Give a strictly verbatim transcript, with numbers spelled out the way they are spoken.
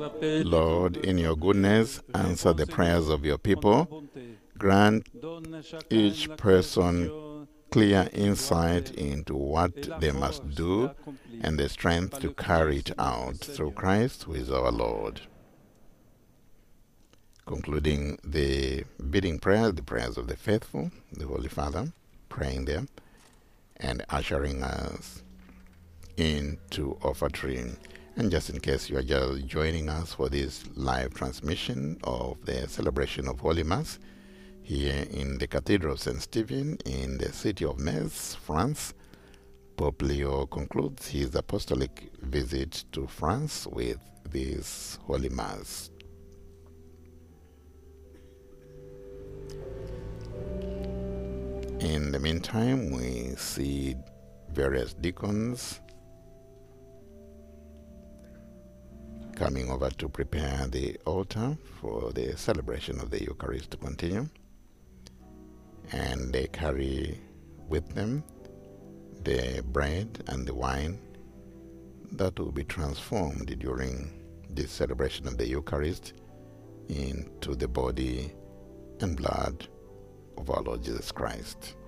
Lord, in your goodness, answer the prayers of your people. Grant each person clear insight into what they must do and the strength to carry it out through Christ, who is our Lord. Concluding the bidding prayers, the prayers of the faithful, the Holy Father, praying them and ushering us into offertory. And just in case you are just joining us for this live transmission of the celebration of Holy Mass here in the Cathedral of Saint Stephen in the city of Metz, France, Pope Leo concludes his apostolic visit to France with this Holy Mass. In the meantime, we see various deacons coming over to prepare the altar for the celebration of the Eucharist to continue. And they carry with them the bread and the wine that will be transformed during this celebration of the Eucharist into the body and blood of our Lord Jesus Christ.